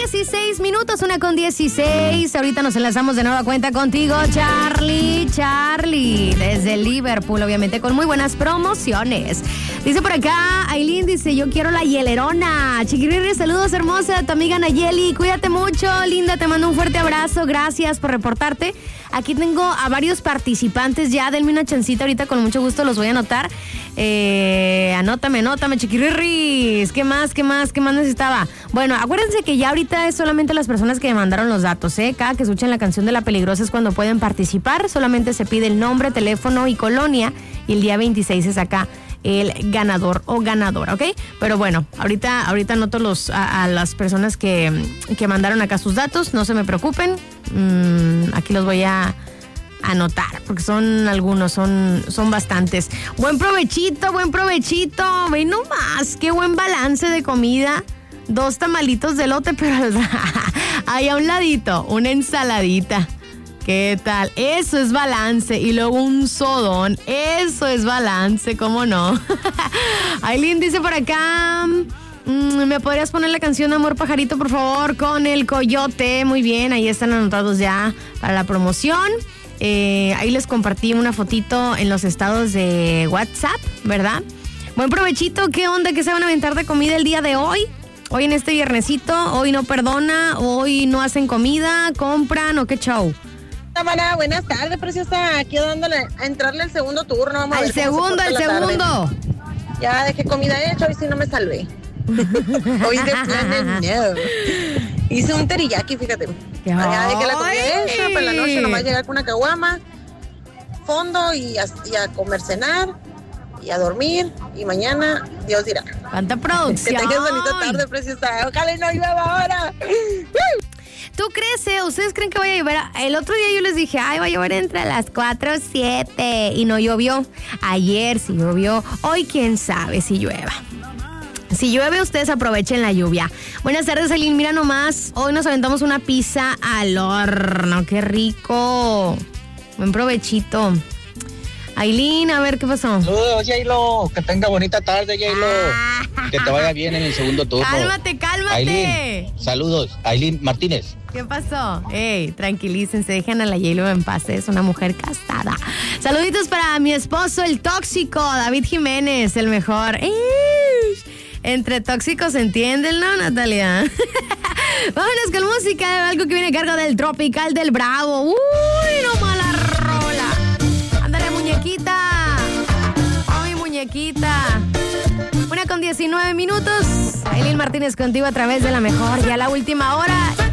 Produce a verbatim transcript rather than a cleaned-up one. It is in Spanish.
dieciséis minutos, una con dieciséis. Ahorita nos enlazamos de nueva cuenta contigo, Charlie. Charlie, desde Liverpool, obviamente, con muy buenas promociones. Dice por acá, Aileen dice, yo quiero la hielerona. Chiquirri, saludos, hermosa, tu amiga Nayeli. Cuídate mucho, linda, te mando un fuerte abrazo. Gracias por reportarte. Aquí tengo a varios participantes ya. Denme una chancita ahorita, con mucho gusto los voy a anotar. Eh, anótame, anótame, chiquirris. ¿Qué más, qué más, qué más necesitaba? Bueno, acuérdense que ya ahorita es solamente las personas que me mandaron los datos, ¿eh? Cada que escuchen la canción de La Peligrosa es cuando pueden participar. Solamente se pide el nombre, teléfono y colonia. Y el día veintiséis se saca el ganador o ganadora, ¿ok? Pero bueno, ahorita, ahorita anoto los, a, a las personas que, que mandaron acá sus datos. No se me preocupen. Mm, aquí los voy a anotar, porque son algunos, son, son bastantes. Buen provechito, buen provechito. Ve nomás, qué buen balance de comida. Dos tamalitos de elote, pero ahí a un ladito, una ensaladita. ¿Qué tal? Eso es balance. Y luego un sodón. Eso es balance, ¿cómo no? Aileen dice por acá, ¿me podrías poner la canción Amor Pajarito, por favor, con el Coyote? Muy bien, ahí están anotados ya para la promoción. Eh, ahí les compartí una fotito en los estados de WhatsApp, ¿verdad? Buen provechito. ¿Qué onda? ¿Qué se van a aventar de comida el día de hoy? Hoy en este viernesito, hoy no perdona, hoy no hacen comida, compran o qué show. Tamara, buenas tardes, preciosa. Aquí dándole a entrarle al segundo turno. Vamos a al ver segundo, al segundo. Tarde. Ya dejé comida hecha, hoy sí no me salvé. Hoy de plan no. Hice un teriyaki, fíjate. Ya dejé la comida hecha, para la noche nomás llegar con una caguama, fondo y a, y a comer, cenar y a dormir. Y mañana, Dios dirá. ¿Cuánta producción? Que tengas bonita tarde, preciosa. Ojalá y no llueva ahora. ¿Tú crees, eh? ¿Ustedes creen que vaya a llover? El otro día yo les dije, ay, va a llover entre las cuatro y siete. Y no llovió. Ayer sí llovió. Hoy quién sabe si llueva. Si llueve, ustedes aprovechen la lluvia. Buenas tardes, Aileen. Mira nomás, hoy nos aventamos una pizza al horno. ¡Qué rico! Buen provechito. Aileen, a ver, ¿qué pasó? Saludos, Yailo. Que tenga bonita tarde, Yailo. Ah. Que te vaya bien en el segundo turno. Cálmate, cálmate. Aileen, saludos. Aileen Martínez. ¿Qué pasó? Ey, tranquilícense, dejen a la Yailo en paz, es una mujer casada. Saluditos para mi esposo, el tóxico, David Jiménez, el mejor. ¡Ey! Entre tóxicos se entienden, ¿no, Natalia? Vámonos con música, algo que viene a cargo del Tropical del Bravo. ¡Uy, no mala rola! Ándale, muñequita. Oh, mi muñequita. Una con diecinueve minutos. Aileen Martínez contigo a través de La Mejor. Ya la última hora.